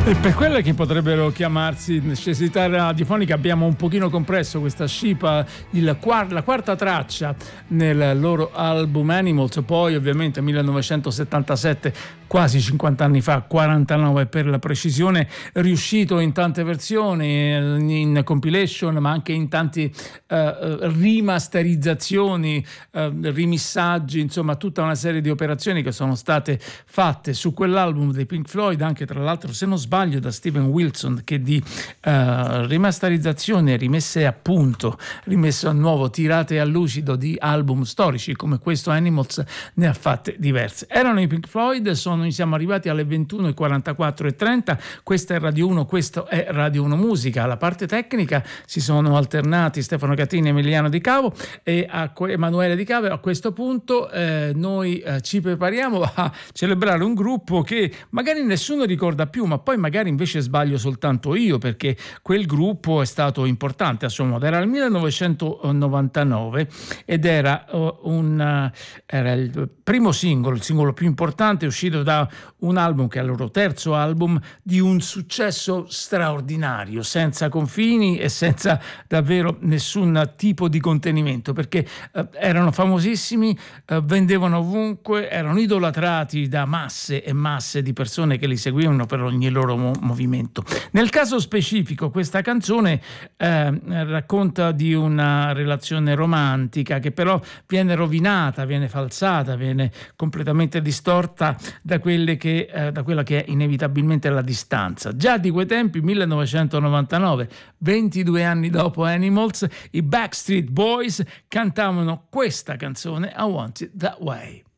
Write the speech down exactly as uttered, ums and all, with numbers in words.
E per quelle che potrebbero chiamarsi necessità radiofoniche abbiamo un pochino compresso questa scipa, il quart- la quarta traccia nel loro album Animals, poi ovviamente millenovecentosettantasette, quasi cinquanta anni fa, quarantanove per la precisione, riuscito in tante versioni, in compilation ma anche in tanti uh, rimasterizzazioni, uh, rimissaggi, insomma tutta una serie di operazioni che sono state fatte su quell'album dei Pink Floyd, anche tra l'altro se non sbaglio da Steven Wilson, che di uh, rimasterizzazione, rimesse a punto, rimesso a nuovo, tirate a lucido di album storici come questo Animals ne ha fatte diverse. Erano i Pink Floyd, sono, siamo arrivati alle ventuno e quarantaquattro e trenta, questa è Radio uno, questo è Radio uno Musica. Alla parte tecnica si sono alternati Stefano Catini e Emiliano Di Cavo e a Emanuele Di Cavo. A questo punto eh, noi eh, ci prepariamo a celebrare un gruppo che magari nessuno ricorda più, ma poi magari invece sbaglio soltanto io, perché quel gruppo è stato importante a suo modo. Era il millenovecentonovantanove ed era uh, un uh, era il primo singolo, il singolo più importante, uscito da un album che è il loro terzo album, di un successo straordinario, senza confini e senza davvero nessun tipo di contenimento, perché uh, erano famosissimi, uh, vendevano ovunque, erano idolatrati da masse e masse di persone che li seguivano per ogni loro mo- movimento. Nel caso specifico questa canzone eh, racconta di una relazione romantica che però viene rovinata, viene falsata, viene completamente distorta da quelle che eh, da quella che è inevitabilmente la distanza. Già di quei tempi, millenovecentonovantanove, ventidue anni dopo Animals, i Backstreet Boys cantavano questa canzone, I Want It That Way.